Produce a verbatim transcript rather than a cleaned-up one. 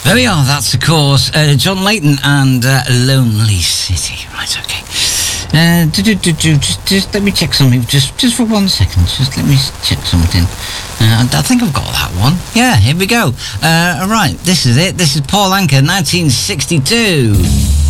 There we are, that's of course uh, John Layton and uh, Lonely City. Right, okay. Uh, do, do, do, do, just, just let me check something, just just for one second. Just let me check something. Uh, I think I've got that one. Yeah, here we go. Uh, all right, this is it. This is Paul Anka, nineteen sixty-two.